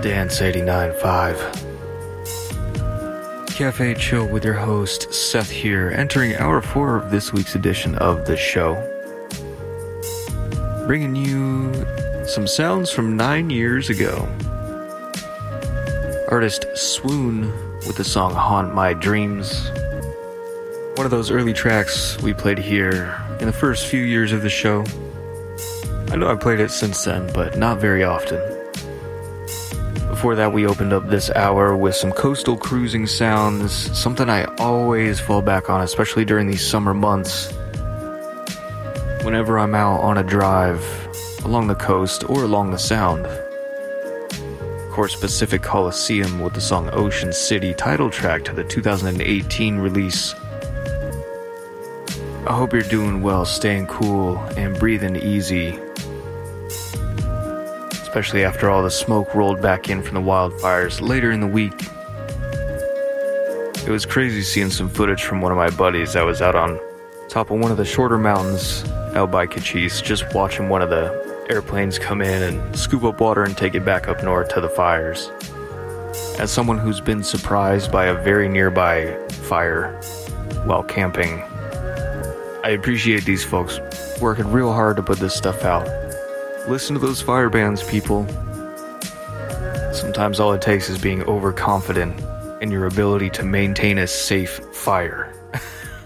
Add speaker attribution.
Speaker 1: Dance 89.5. Cafe Chill with your host, Seth here, entering hour 4 of this week's edition of the show. Bringing you some sounds from 9 years ago. Artist Swoon with the song Haunt My Dreams. One of those early tracks we played here in the first few years of the show. I know I've played it since then, but not very often. Before that, we opened up this hour with some coastal cruising sounds, something I always fall back on, especially during these summer months. Whenever I'm out on a drive along the coast or along the Sound. Of course, Pacific Coliseum with the song Ocean City, title track to the 2018 release. I hope you're doing well, staying cool, and breathing easy. Especially after all the smoke rolled back in from the wildfires later in the week. It was crazy seeing some footage from one of my buddies. I was out on top of one of the shorter mountains out by Cochise, just watching one of the airplanes come in and scoop up water and take it back up north to the fires. As someone who's been surprised by a very nearby fire while camping, I appreciate these folks working real hard to put this stuff out. Listen to those fire bands, people. Sometimes all it takes is being overconfident in your ability to maintain a safe fire.